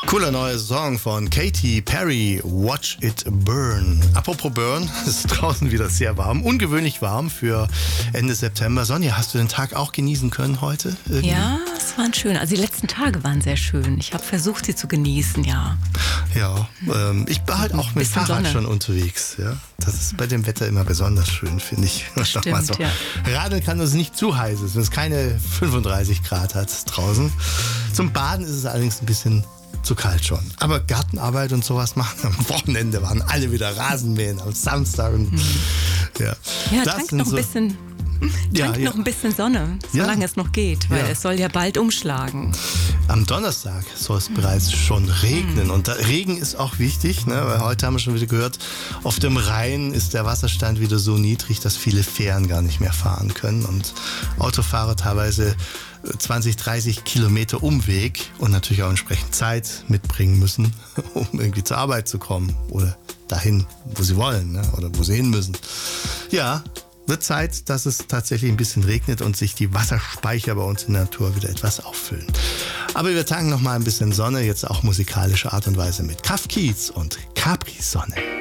Cooler neuer Song von Katy Perry, Watch It Burn. Apropos Burn, es ist draußen wieder sehr warm, ungewöhnlich warm für Ende September. Sonja, hast du den Tag auch genießen können heute? Irgendwie? Ja, es waren schön. Also die letzten Tage waren sehr schön. Ich habe versucht, sie zu genießen, ja. Ja, ich war halt auch mit Fahrrad Sonne. Schon unterwegs. Ja? Das ist bei dem Wetter immer besonders schön, finde ich. Stimmt, mal so. Ja. Radeln kann es nicht zu heiß ist, wenn es keine 35 Grad hat draußen. Zum Baden ist es allerdings ein bisschen zu kalt schon. Aber Gartenarbeit und sowas machen am Wochenende, waren alle wieder Rasenmähen am Samstag. Und, ja, tankt noch ein bisschen. Noch ein bisschen Sonne, solange es noch geht, weil es soll ja bald umschlagen. Am Donnerstag soll es bereits schon regnen und Regen ist auch wichtig, ne? Weil heute haben wir schon wieder gehört, auf dem Rhein ist der Wasserstand wieder so niedrig, dass viele Fähren gar nicht mehr fahren können und Autofahrer teilweise 20, 30 Kilometer Umweg und natürlich auch entsprechend Zeit mitbringen müssen, um irgendwie zur Arbeit zu kommen oder dahin, wo sie wollen, ne? Oder wo sie hin müssen. Ja, wird Zeit, dass es tatsächlich ein bisschen regnet und sich die Wasserspeicher bei uns in der Natur wieder etwas auffüllen. Aber wir tanken noch mal ein bisschen Sonne, jetzt auch musikalische Art und Weise mit Kaf Kiez und Capri-Sonne.